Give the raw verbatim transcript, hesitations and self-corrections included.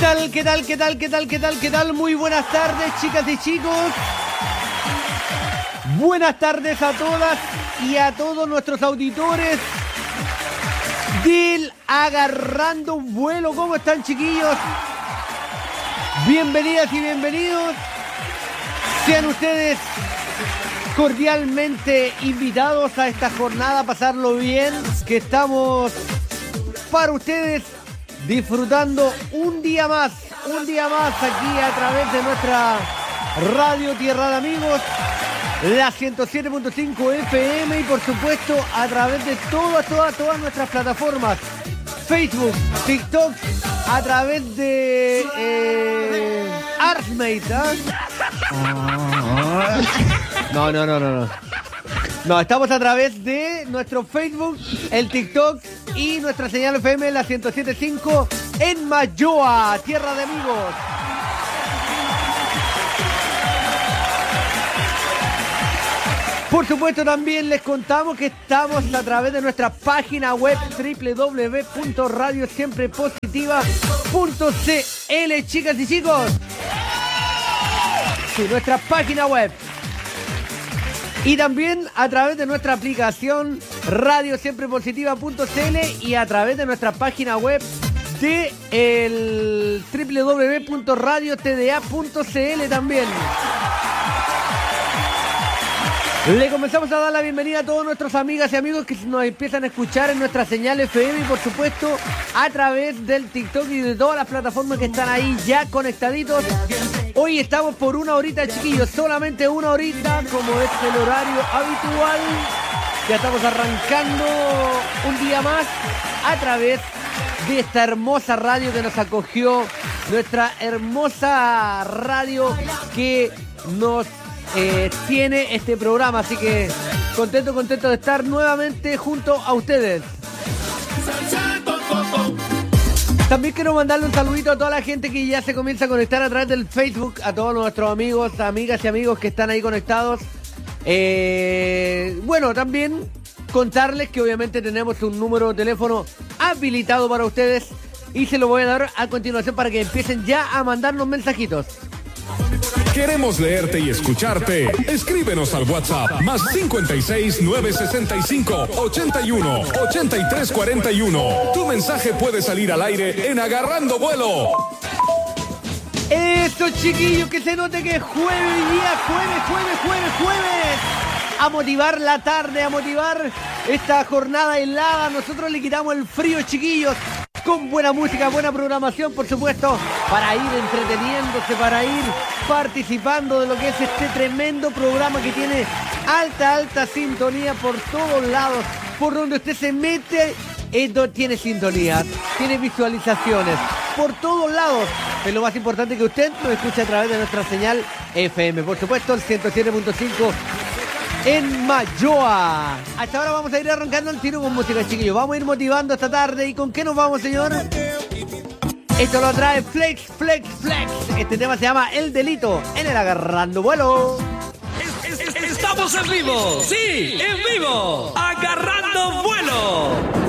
tal? ¿Qué tal? ¿Qué tal? ¿Qué tal? ¿Qué tal? ¿Qué tal? Muy buenas tardes, chicas y chicos. Buenas tardes a todas y a todos nuestros auditores del Agarrando Vuelo. ¿Cómo están, chiquillos? Bienvenidas y bienvenidos. Sean ustedes cordialmente invitados a esta jornada, a pasarlo bien, que estamos para ustedes disfrutando un día más, un día más aquí a través de nuestra radio Tierra de Amigos, la ciento siete punto cinco F M y por supuesto a través de todas, todas, todas nuestras plataformas, Facebook, TikTok, a través de eh, Artsmate, ¿eh? No, no, no, no, no. No, estamos a través de nuestro Facebook, el TikTok y nuestra señal F M, la ciento siete punto cinco en Mayoa, Tierra de Amigos. Por supuesto, también les contamos que estamos a través de nuestra página web doble u doble u doble u punto radio siempre positiva punto c l, chicas y chicos. Sí, nuestra página web. Y también a través de nuestra aplicación radio siempre positiva punto c l y a través de nuestra página web de el doble u doble u doble u punto radio t d a punto c l también. Le comenzamos a dar la bienvenida a todos nuestros amigas y amigos que nos empiezan a escuchar en nuestra señal F M y por supuesto a través del TikTok y de todas las plataformas que están ahí ya conectaditos. Hoy estamos por una horita, chiquillos, solamente una horita, como es el horario habitual. Ya estamos arrancando un día más a través de esta hermosa radio que nos acogió, nuestra hermosa radio que nos eh, tiene este programa. Así que contento, contento de estar nuevamente junto a ustedes. También quiero mandarle un saludito a toda la gente que ya se comienza a conectar a través del Facebook, a todos nuestros amigos, amigas y amigos que están ahí conectados. Eh, bueno, también contarles que obviamente tenemos un número de teléfono habilitado para ustedes y se lo voy a dar a continuación para que empiecen ya a mandarnos mensajitos. Queremos leerte y escucharte. Escríbenos al WhatsApp más cincuenta y seis, nueve sesenta y cinco, ochenta y uno, ochenta y tres cuarenta y uno. Tu mensaje puede salir al aire en Agarrando Vuelo. Esto, chiquillos, que se note que es jueves hoy día, jueves, jueves, jueves, jueves. A motivar la tarde, a motivar esta jornada helada. Nosotros le quitamos el frío, chiquillos, con buena música, buena programación, por supuesto, para ir entreteniéndose, para ir participando de lo que es este tremendo programa que tiene alta, alta sintonía por todos lados. Por donde usted se mete, esto tiene sintonía, tiene visualizaciones, por todos lados. Es lo más importante que usted nos escuche a través de nuestra señal F M. Por supuesto, el ciento siete punto cinco en Mayoa. Hasta ahora vamos a ir arrancando el tiro con música, chiquillos. Vamos a ir motivando esta tarde. ¿Y con qué nos vamos, señor? Esto lo trae Flex, Flex, Flex. Este tema se llama El Delito en el Agarrando Vuelo. Estamos en vivo, sí, en vivo. Agarrando Vuelo.